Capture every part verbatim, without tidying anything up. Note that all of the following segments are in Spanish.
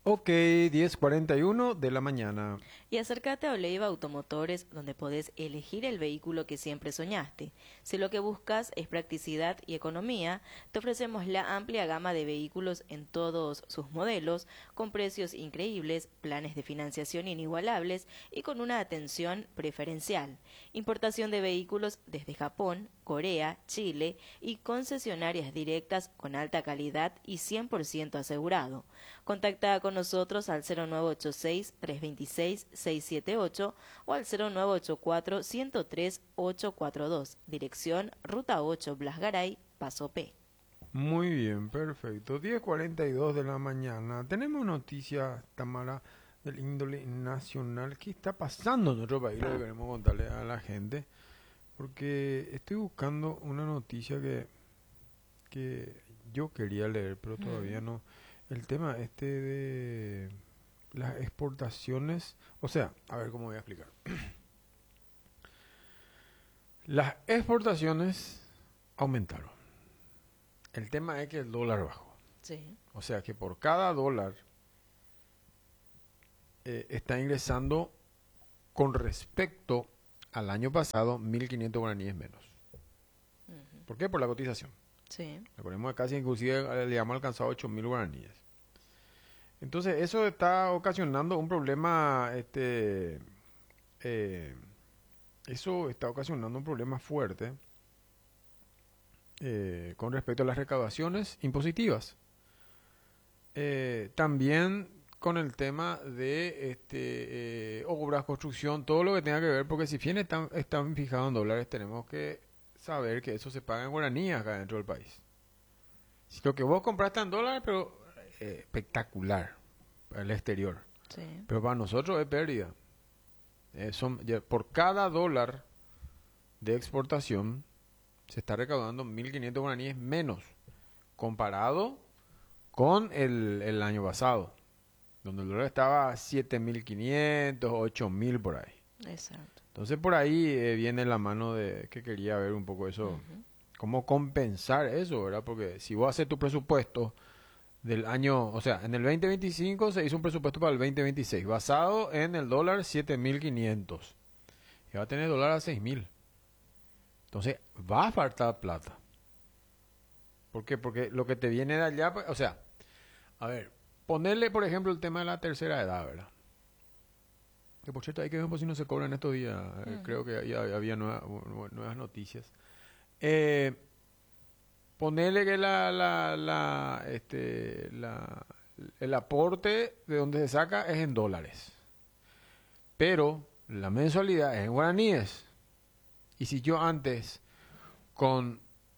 Ok, diez cuarenta y uno de la mañana. Y acércate a Oleiva Automotores, donde podés elegir el vehículo que siempre soñaste. Si lo que buscas es practicidad y economía, te ofrecemos la amplia gama de vehículos en todos sus modelos, con precios increíbles, planes de financiación inigualables y con una atención preferencial. Importación de vehículos desde Japón, Corea, Chile y concesionarias directas con alta calidad y cien por ciento asegurado. Contacta con nosotros al cero nueve ocho seis, tres dos seis, seis siete ocho o al cero nueve ocho cuatro, uno cero tres, ocho cuatro dos. Dirección Ruta ocho Blas Garay, Paso P. Muy bien, perfecto. diez cuarenta y dos de la mañana. Tenemos noticias, Tamara, del índole nacional. ¿Qué está pasando en nuestro país? Lo que queremos contarle a la gente. Porque estoy buscando una noticia que, que yo quería leer, pero todavía Mm. no. El tema este de las exportaciones. O sea, a ver cómo voy a explicar. Las exportaciones aumentaron. El tema es que el dólar bajó. Sí. O sea que por cada dólar eh, está ingresando con respecto al año pasado mil quinientos guaraníes menos. Ujú. ¿Por qué? Por la cotización. Sí. Recordemos que casi inclusive le hemos alcanzado ocho mil guaraníes. Entonces eso está ocasionando un problema, este, eh, eso está ocasionando un problema fuerte eh, con respecto a las recaudaciones impositivas. Eh, también con el tema de este, eh, obras, construcción, todo lo que tenga que ver, porque si bien están, están fijados en dólares, tenemos que saber que eso se paga en guaraníes acá dentro del país. Si lo que vos compraste en dólares, pero eh, espectacular para el exterior, Sí. pero para nosotros es pérdida. Eh, son, ya, por cada dólar de exportación se está recaudando mil quinientos guaraníes menos comparado con el, el año pasado, donde el dólar estaba a siete mil quinientos, ocho mil por ahí. Exacto. Entonces por ahí eh, viene la mano de que quería ver un poco eso, Ujú. cómo compensar eso, ¿verdad? Porque si vos haces tu presupuesto del año, o sea, en el veinte veinticinco se hizo un presupuesto para el veinte veintiséis basado en el dólar siete mil quinientos y va a tener dólar a seis mil. Entonces va a faltar plata. ¿Por qué? Porque lo que te viene de allá, pues, o sea, a ver, ponerle por ejemplo el tema de la tercera edad, ¿verdad? Que por cierto hay que ver por si no se cobran estos días, eh, Ujú. creo que ya había nueva- nuevas noticias. Eh, Ponerle que la, la, la, este, la, el aporte de donde se saca es en dólares, pero la mensualidad es en guaraníes. Y si yo antes con,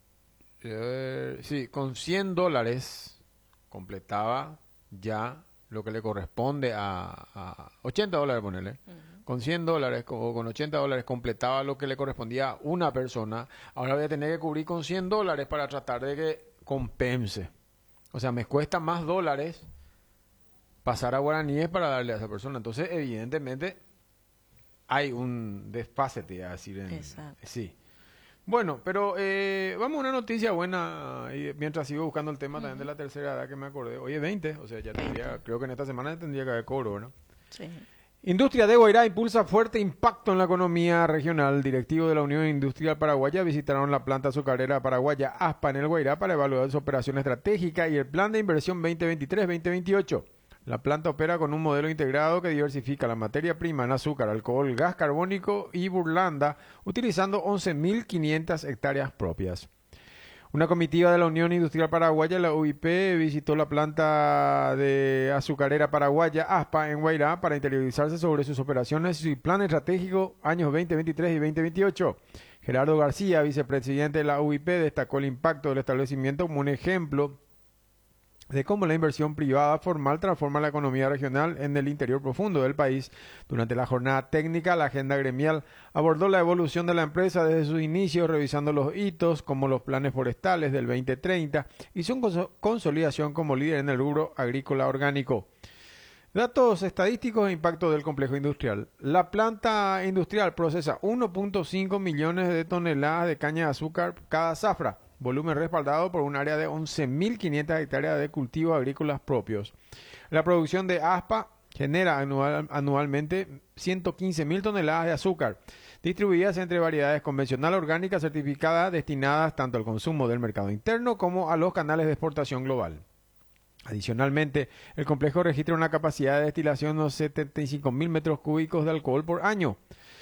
eh, sí, con cien dólares completaba ya lo que le corresponde a, a ochenta dólares, ponerle. Ujú. Con cien dólares o con ochenta dólares completaba lo que le correspondía a una persona. Ahora voy a tener que cubrir con cien dólares para tratar de que compense. O sea, me cuesta más dólares pasar a guaraníes para darle a esa persona. Entonces, evidentemente, hay un desfase, te iba a decir. En, Exacto. sí. Bueno, pero eh, vamos a una noticia buena. Y mientras sigo buscando el tema también de Ujú. la tercera edad que me acordé. Hoy es veinte, o sea, ya tendría, veinte. creo que en esta semana tendría que haber cobro, ¿no? Sí. Industria de Guairá impulsa fuerte impacto en la economía regional. Directivos de la Unión Industrial Paraguaya visitaron la planta azucarera paraguaya ASPA en el Guairá para evaluar su operación estratégica y el plan de inversión veinte veintitrés veinte veintiocho. La planta opera con un modelo integrado que diversifica la materia prima en azúcar, alcohol, gas carbónico y burlanda, utilizando once mil quinientas hectáreas propias. Una comitiva de la Unión Industrial Paraguaya, la U I P, visitó la planta de azucarera paraguaya ASPA en Guairá para interiorizarse sobre sus operaciones y plan estratégico años veinte veintitrés y veinte veintiocho. Gerardo García, vicepresidente de la U I P, destacó el impacto del establecimiento como un ejemplo de cómo la inversión privada formal transforma la economía regional en el interior profundo del país. Durante la jornada técnica, la agenda gremial abordó la evolución de la empresa desde sus inicios, revisando los hitos como los planes forestales del veinte treinta y su cons- consolidación como líder en el rubro agrícola orgánico. Datos estadísticos e impacto del complejo industrial. La planta industrial procesa uno punto cinco millones de toneladas de caña de azúcar cada zafra, volumen respaldado por un área de once mil quinientas hectáreas de cultivos agrícolas propios. La producción de aspa genera anual, anualmente ciento quince mil toneladas de azúcar, distribuidas entre variedades convencional, orgánica, certificada, destinadas tanto al consumo del mercado interno como a los canales de exportación global. Adicionalmente, el complejo registra una capacidad de destilación de unos setenta y cinco mil metros cúbicos de alcohol por año.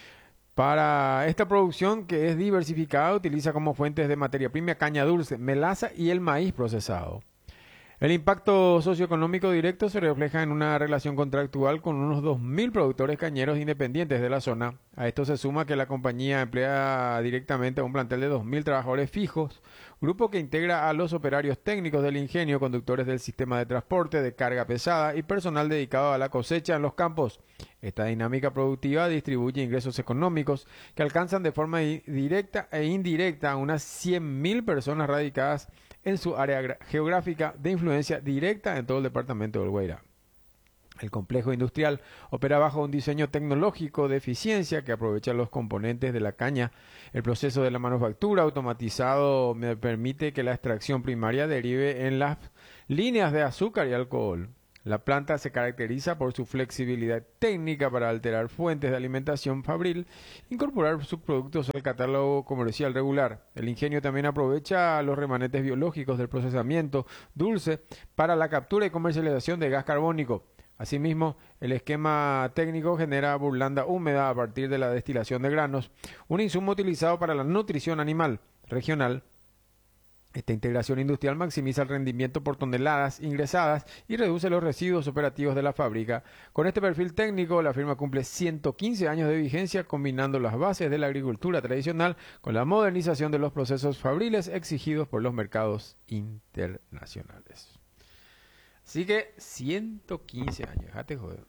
Para esta producción, que es diversificada, utiliza como fuentes de materia prima caña dulce, melaza y el maíz procesado. El impacto socioeconómico directo se refleja en una relación contractual con unos dos mil productores cañeros independientes de la zona. A esto se suma que la compañía emplea directamente a un plantel de dos mil trabajadores fijos, grupo que integra a los operarios técnicos del ingenio, conductores del sistema de transporte de carga pesada y personal dedicado a la cosecha en los campos. Esta dinámica productiva distribuye ingresos económicos que alcanzan de forma directa e indirecta a unas cien mil personas radicadas en su área geográfica de influencia directa en todo el departamento del Guairá. El complejo industrial opera bajo un diseño tecnológico de eficiencia que aprovecha los componentes de la caña. El proceso de la manufactura automatizado me permite que la extracción primaria derive en las líneas de azúcar y alcohol. La planta se caracteriza por su flexibilidad técnica para alterar fuentes de alimentación fabril, incorporar subproductos al catálogo comercial regular. El ingenio también aprovecha los remanentes biológicos del procesamiento dulce para la captura y comercialización de gas carbónico. Asimismo, el esquema técnico genera burlanda húmeda a partir de la destilación de granos, un insumo utilizado para la nutrición animal regional. Esta integración industrial maximiza el rendimiento por toneladas ingresadas y reduce los residuos operativos de la fábrica. Con este perfil técnico, la firma cumple ciento quince años de vigencia, combinando las bases de la agricultura tradicional con la modernización de los procesos fabriles exigidos por los mercados internacionales. Así que ciento quince años, déjate joder.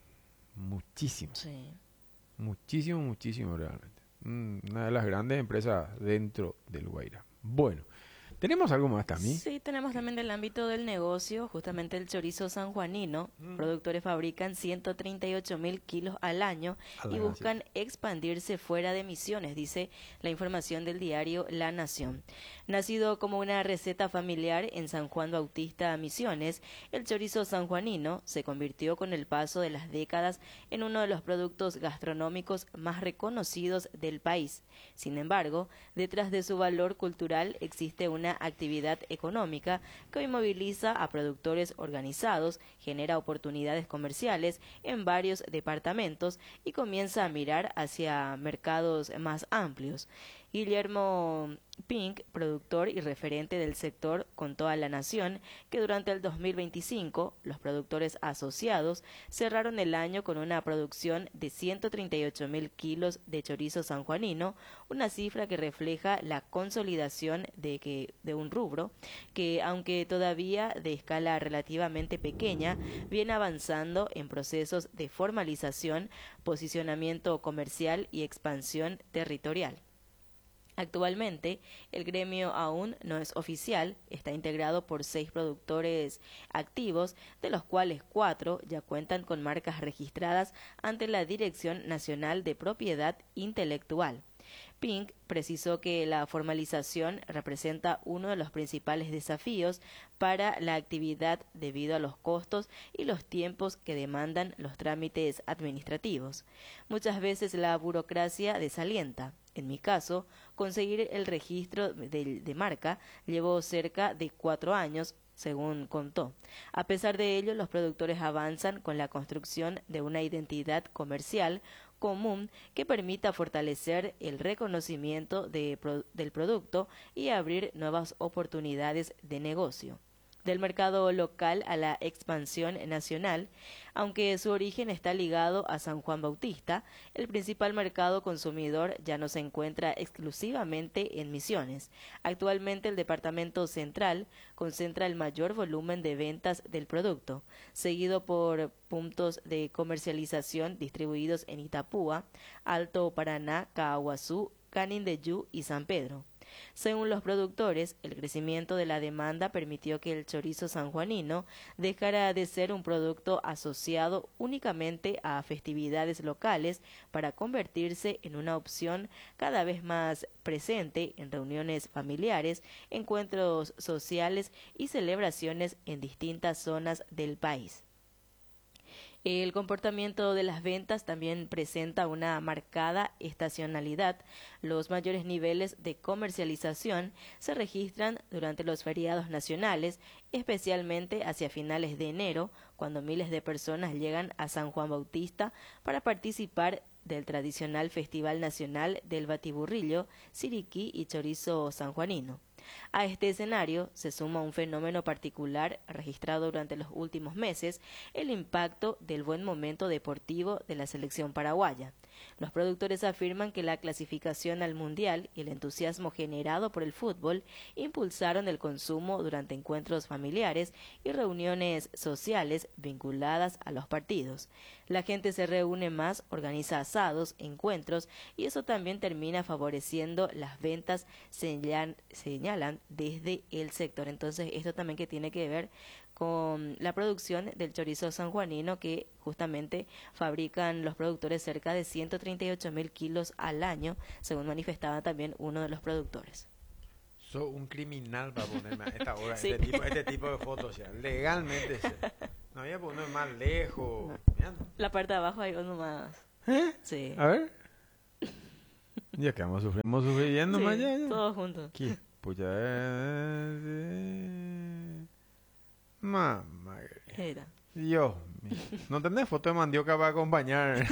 Muchísimo. Sí. Muchísimo, muchísimo realmente. Una de las grandes empresas dentro del Guairá. Bueno. ¿Tenemos algo más también? Sí, tenemos también del ámbito del negocio, justamente el chorizo sanjuanino. Mm. Productores fabrican ciento treinta y ocho mil kilos al año y buscan sí. expandirse fuera de Misiones, dice la información del diario La Nación. Nacido como una receta familiar en San Juan Bautista, Misiones, el chorizo sanjuanino se convirtió con el paso de las décadas en uno de los productos gastronómicos más reconocidos del país. Sin embargo, detrás de su valor cultural existe una actividad económica que hoy moviliza a productores organizados, genera oportunidades comerciales en varios departamentos y comienza a mirar hacia mercados más amplios. Guillermo Pink, productor y referente del sector, contó a La Nación que durante el dos mil veinticinco los productores asociados cerraron el año con una producción de ciento treinta y ocho mil kilos de chorizo sanjuanino, una cifra que refleja la consolidación de, que, de un rubro que, aunque todavía de escala relativamente pequeña, viene avanzando en procesos de formalización, posicionamiento comercial y expansión territorial. Actualmente, el gremio aún no es oficial, está integrado por seis productores activos, de los cuales cuatro ya cuentan con marcas registradas ante la Dirección Nacional de Propiedad Intelectual. Pink precisó que la formalización representa uno de los principales desafíos para la actividad debido a los costos y los tiempos que demandan los trámites administrativos. Muchas veces la burocracia desalienta. En mi caso, conseguir el registro de, de marca llevó cerca de cuatro años, según contó. A pesar de ello, los productores avanzan con la construcción de una identidad comercial común que permita fortalecer el reconocimiento de, del producto y abrir nuevas oportunidades de negocio. Del mercado local a la expansión nacional, aunque su origen está ligado a San Juan Bautista, el principal mercado consumidor ya no se encuentra exclusivamente en Misiones. Actualmente el departamento central concentra el mayor volumen de ventas del producto, seguido por puntos de comercialización distribuidos en Itapúa, Alto Paraná, Caaguazú, Canindeyú y San Pedro. Según los productores, el crecimiento de la demanda permitió que el chorizo sanjuanino dejara de ser un producto asociado únicamente a festividades locales para convertirse en una opción cada vez más presente en reuniones familiares, encuentros sociales y celebraciones en distintas zonas del país. El comportamiento de las ventas también presenta una marcada estacionalidad. Los mayores niveles de comercialización se registran durante los feriados nacionales, especialmente hacia finales de enero, cuando miles de personas llegan a San Juan Bautista para participar del tradicional Festival Nacional del Batiburrillo, Siriquí y Chorizo sanjuanino. A este escenario se suma un fenómeno particular registrado durante los últimos meses, el impacto del buen momento deportivo de la selección paraguaya. Los productores afirman que la clasificación al Mundial y el entusiasmo generado por el fútbol impulsaron el consumo durante encuentros familiares y reuniones sociales vinculadas a los partidos. La gente se reúne más, organiza asados, encuentros y eso también termina favoreciendo las ventas, señalan, señalan desde el sector. Entonces, esto también que tiene que ver con la producción del chorizo sanjuanino, que justamente fabrican los productores cerca de ciento treinta y ocho mil kilos al año, según manifestaba también uno de los productores. Soy un criminal para ponerme a esta hora, Sí. este, tipo, este tipo de fotos, ya, legalmente. Sí. No había poner más lejos. Mirá. La parte de abajo hay uno más. ¿Eh? Sí. A ver. Ya que vamos sufriendo, vamos sufriendo Sí, más ya. ya. todos juntos. ¿Qué? Pucha. Eh, mamá. Era. Dios mío. No tenés foto de mandioca para acompañar.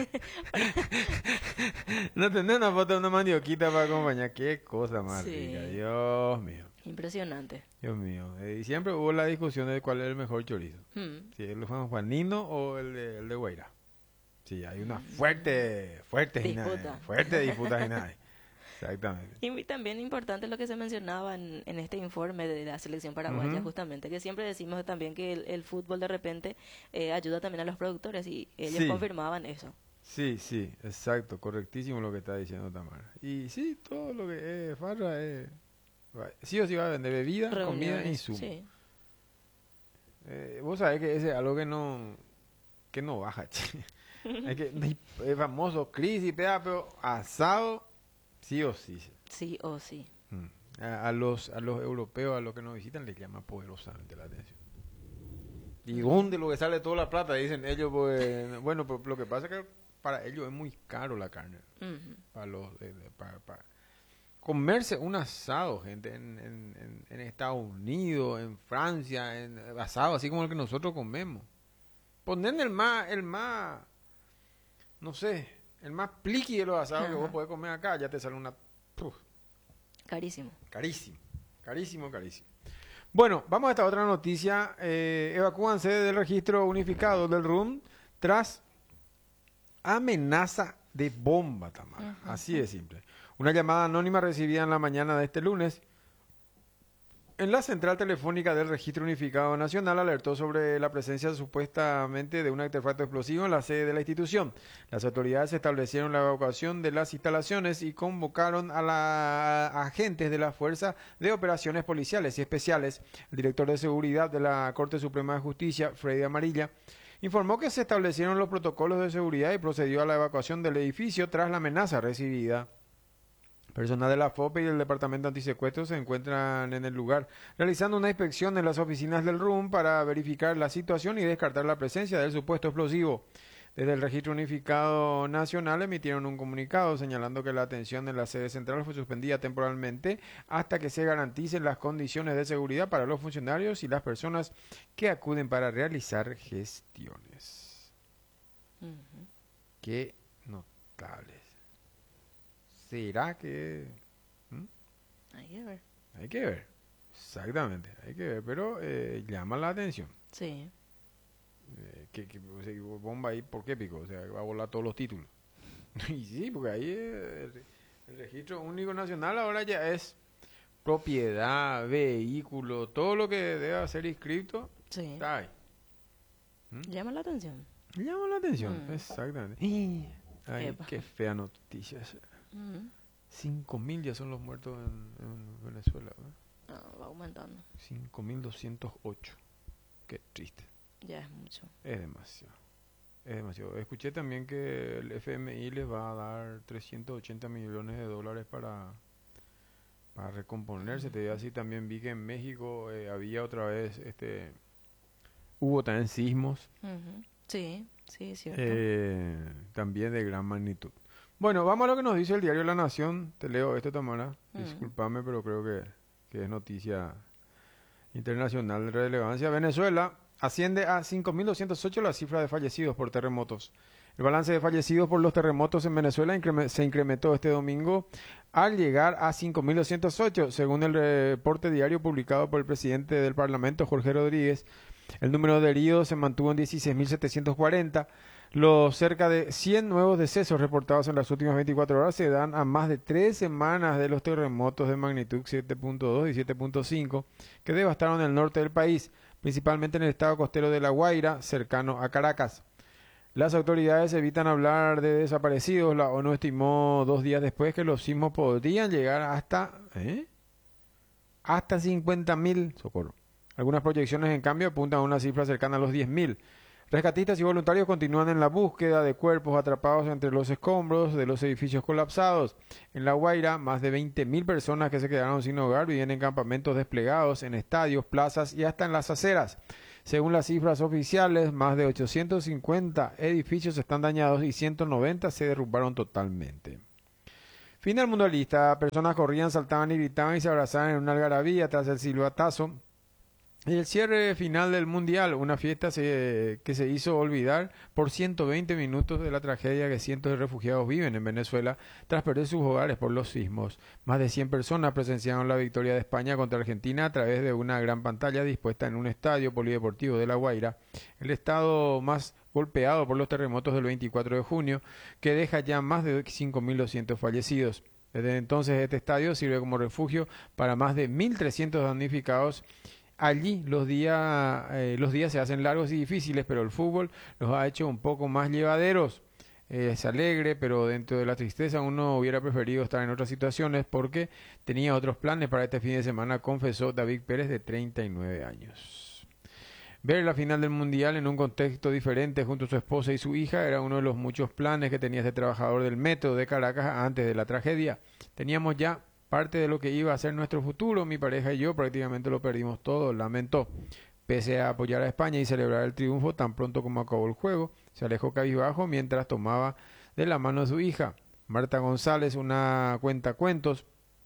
No tenés una foto de una mandioquita para acompañar. Qué cosa más Sí. rica. Dios mío. Impresionante. Dios mío. Eh, y siempre hubo la discusión de cuál es el mejor chorizo. Hmm. Si el juanino o el de, el de Guairá. Sí, hay una fuerte, fuerte Disputa. fuerte disputa en ahí. Exactamente. Y también importante lo que se mencionaba en, en este informe de la selección paraguaya, Ujú. justamente, que siempre decimos también que el, el fútbol de repente eh, ayuda también a los productores y ellos Sí. confirmaban eso. Sí, sí, exacto, correctísimo lo que está diciendo Tamara. Y sí, todo lo que es farra es... va- Sí o sí va a vender bebida, comida y Reuniones, insumo. sí. Eh, vos sabés que ese es algo que no, que no baja, che. Hay que, es famoso, crisis, peda, pero asado, sí o sí. Sí o sí. Mm. A, a los a los europeos, a los que nos visitan, les llama poderosamente la atención. ¿Y dónde lo que sale toda la plata? Dicen ellos, pues, bueno, pero lo que pasa es que para ellos es muy caro la carne. Ujú. Para los, de- de- para, para comerse un asado, gente, en, en, en, en Estados Unidos, en Francia, en asado así como el que nosotros comemos. Poner el más, el más, no sé, el más pliqui de los asados que Ajá. vos podés comer acá, ya te sale una, puf, Carísimo. carísimo, carísimo, carísimo. Bueno, vamos a esta otra noticia. Eh, evacúan sede del registro unificado del R U M tras amenaza de bomba, Tamara. Ujú. Así de simple. Una llamada anónima recibida en la mañana de este lunes en la central telefónica del Registro Unificado Nacional alertó sobre la presencia supuestamente de un artefacto explosivo en la sede de la institución. Las autoridades establecieron la evacuación de las instalaciones y convocaron a, la, a agentes de la Fuerza de Operaciones Policiales y Especiales. El director de Seguridad de la Corte Suprema de Justicia, Freddy Amarilla, informó que se establecieron los protocolos de seguridad y procedió a la evacuación del edificio tras la amenaza recibida. Personal de la F O P y del Departamento Antisecuestro se encuentran en el lugar realizando una inspección en las oficinas del R U M para verificar la situación y descartar la presencia del supuesto explosivo. Desde el Registro Unificado Nacional emitieron un comunicado señalando que la atención en la sede central fue suspendida temporalmente hasta que se garanticen las condiciones de seguridad para los funcionarios y las personas que acuden para realizar gestiones. Ujú. Qué notables. ¿Será que...? ¿Mm? Hay que ver. Hay que ver. Exactamente, hay que ver. Pero eh, llama la atención. Sí. Eh, que, que, o sea, que bomba ahí, ¿por qué pico? O sea, que va a volar todos los títulos. Y sí, porque ahí eh, el, el registro único nacional ahora ya es propiedad, vehículo, todo lo que deba ser inscrito Sí. está ahí. ¿Mm? Llama la atención. Llama la atención, Mm. exactamente. Ay, Epa. qué fea noticia esa. Ujú. Cinco mil ya son los muertos en, en Venezuela, ¿verdad? Ah, va aumentando. cinco mil doscientos ocho. Qué triste. Ya es mucho. Es demasiado. Es demasiado. Escuché también que el F M I les va a dar trescientos ochenta millones de dólares para, para recomponerse. Te digo así, también vi que en México eh, había otra vez, este, hubo también sismos. Ujú. Sí, sí, es cierto. Eh, también de gran magnitud. Bueno, vamos a lo que nos dice el diario La Nación. Te leo esto, Tamara. Mm. Discúlpame, pero creo que, que es noticia internacional de relevancia. Venezuela asciende a cinco mil doscientos ocho la cifra de fallecidos por terremotos. El balance de fallecidos por los terremotos en Venezuela increme- se incrementó este domingo al llegar a cinco mil doscientos ocho, según el reporte diario publicado por el presidente del Parlamento, Jorge Rodríguez. El número de heridos se mantuvo en dieciséis mil setecientos cuarenta. Los cerca de cien nuevos decesos reportados en las últimas veinticuatro horas se dan a más de tres semanas de los terremotos de magnitud siete punto dos y siete punto cinco que devastaron el norte del país, principalmente en el estado costero de La Guaira, cercano a Caracas. Las autoridades evitan hablar de desaparecidos. La ONU estimó dos días después que los sismos podrían llegar hasta ¿eh? hasta cincuenta mil. Socorro. Algunas proyecciones, en cambio, apuntan a una cifra cercana a los diez mil. Rescatistas y voluntarios continúan en la búsqueda de cuerpos atrapados entre los escombros de los edificios colapsados. En La Guaira, más de veinte mil personas que se quedaron sin hogar viven en campamentos desplegados en estadios, plazas y hasta en las aceras. Según las cifras oficiales, más de ochocientos cincuenta edificios están dañados y ciento noventa se derrumbaron totalmente. Fin del mundialista. Personas corrían, saltaban y gritaban y se abrazaban en una algarabía tras el silbatazo. Y el cierre final del Mundial, una fiesta se, que se hizo olvidar por ciento veinte minutos de la tragedia que cientos de refugiados viven en Venezuela tras perder sus hogares por los sismos. Más de cien personas presenciaron la victoria de España contra Argentina a través de una gran pantalla dispuesta en un estadio polideportivo de La Guaira, el estado más golpeado por los terremotos del veinticuatro de junio, que deja ya más de cinco mil doscientos fallecidos. Desde entonces este estadio sirve como refugio para más de mil trescientos damnificados. Allí los días, eh, los días se hacen largos y difíciles, pero el fútbol los ha hecho un poco más llevaderos. Eh, es alegre, pero dentro de la tristeza uno hubiera preferido estar en otras situaciones porque tenía otros planes para este fin de semana, confesó David Pérez, de treinta y nueve años. Ver la final del Mundial en un contexto diferente junto a su esposa y su hija era uno de los muchos planes que tenía este trabajador del metro de Caracas antes de la tragedia. Teníamos ya parte de lo que iba a ser nuestro futuro. Mi pareja y yo prácticamente lo perdimos todo, lamentó. Pese a apoyar a España y celebrar el triunfo tan pronto como acabó el juego, se alejó cabizbajo mientras tomaba de la mano a su hija. Marta González, una cuentacuentos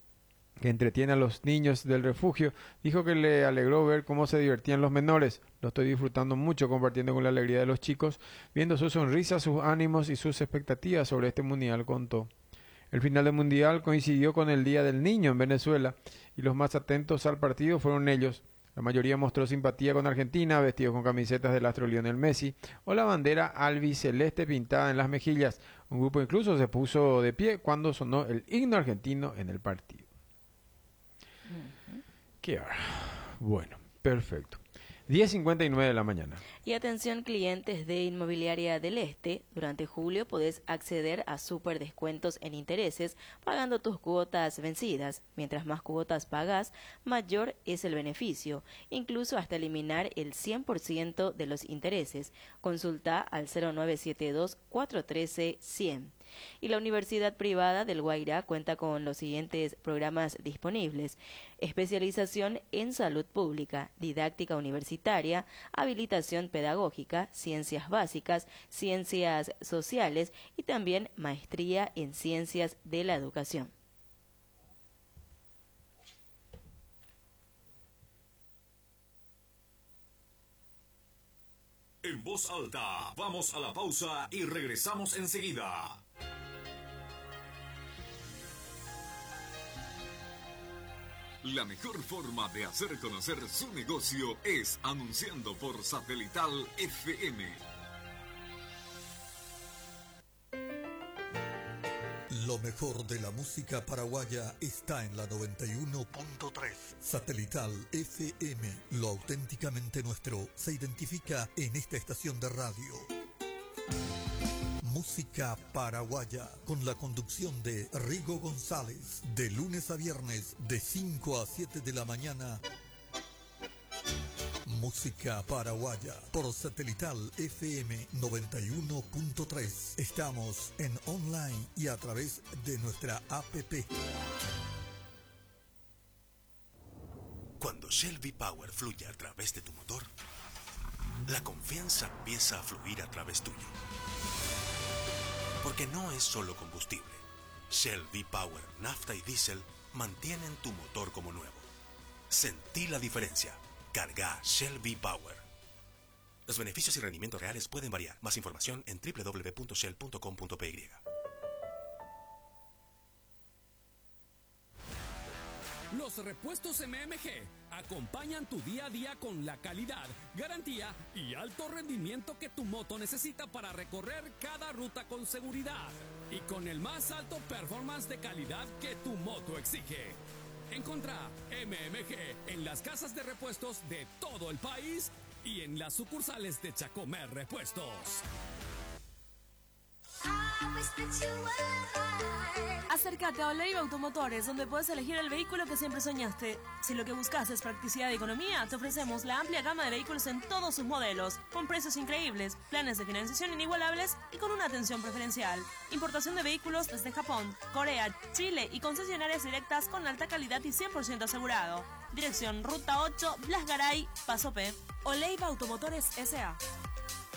que entretiene a los niños del refugio, dijo que le alegró ver cómo se divertían los menores. Lo estoy disfrutando mucho, compartiendo con la alegría de los chicos, viendo sus sonrisas, sus ánimos y sus expectativas sobre este mundial, contó. El final del Mundial coincidió con el Día del Niño en Venezuela y los más atentos al partido fueron ellos. La mayoría mostró simpatía con Argentina, vestidos con camisetas del astro Lionel Messi o la bandera albiceleste pintada en las mejillas. Un grupo incluso se puso de pie cuando sonó el himno argentino en el partido. Uh-huh. ¿Qué hora? Bueno, perfecto. diez cincuenta y nueve de la mañana. Y atención clientes de Inmobiliaria del Este, durante julio podés acceder a súper descuentos en intereses pagando tus cuotas vencidas. Mientras más cuotas pagas, mayor es el beneficio, incluso hasta eliminar el cien por ciento de los intereses. Consulta al cero nueve siete dos, cuatro uno tres, cien. Y la Universidad Privada del Guairá cuenta con los siguientes programas disponibles: especialización en salud pública, didáctica universitaria, habilitación pedagógica, ciencias básicas, ciencias sociales y también maestría en ciencias de la educación. En voz alta, vamos a la pausa y regresamos enseguida. La mejor forma de hacer conocer su negocio es anunciando por Satelital F M. Lo mejor de la música paraguaya está en la noventa y uno punto tres. Satelital F M. Lo auténticamente nuestro se identifica en esta estación de radio. Música paraguaya, con la conducción de Rigo González, de lunes a viernes, de cinco a siete de la mañana. Música paraguaya, por Satelital F M noventa y uno punto tres. Estamos en online y a través de nuestra app. Cuando Shell V-Power fluye a través de tu motor, la confianza empieza a fluir a través tuyo. Porque no es solo combustible. Shell V-Power, nafta y diésel mantienen tu motor como nuevo. Sentí la diferencia. Carga Shell V-Power. Los beneficios y rendimientos reales pueden variar. Más información en doble u doble u doble u punto shell punto com punto p y. Los repuestos M M G acompañan tu día a día con la calidad, garantía y alto rendimiento que tu moto necesita para recorrer cada ruta con seguridad y con el más alto performance de calidad que tu moto exige. Encontrá M M G en las casas de repuestos de todo el país y en las sucursales de Chacomer Repuestos. Acércate a Oleiva Automotores, donde puedes elegir el vehículo que siempre soñaste. Si lo que buscas es practicidad y economía, te ofrecemos la amplia gama de vehículos en todos sus modelos, con precios increíbles, planes de financiación inigualables y con una atención preferencial. Importación de vehículos desde Japón, Corea, Chile y concesionarias directas con alta calidad y cien por ciento asegurado. Dirección Ruta ocho, Blas Garay, Paso P. Oleiva Automotores S A